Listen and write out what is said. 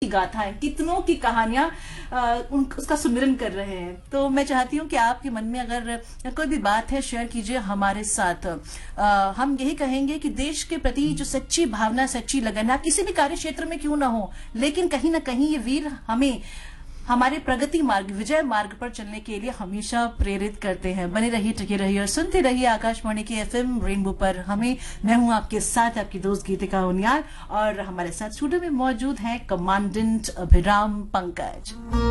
गाथाएं, कितनों की कहानियां उसका सुमिरन कर रहे हैं। तो मैं चाहती हूँ कि आपके मन में अगर कोई भी बात है शेयर कीजिए हमारे साथ। हम यही कहेंगे कि देश के प्रति जो सच्ची भावना, सच्ची लगन, ना किसी भी कार्य क्षेत्र में क्यों ना हो, लेकिन कहीं ना कहीं ये वीर हमें हमारे प्रगति मार्ग, विजय मार्ग पर चलने के लिए हमेशा प्रेरित करते हैं। बने रहिए, टिके रहिए और सुनते रहिए आकाशवाणी के एफएम रेनबो पर। मैं हूं आपके साथ, आपकी दोस्त गीतिका उनियाल, और हमारे साथ स्टूडियो में मौजूद हैं कमांडेंट अभिराम पंकज।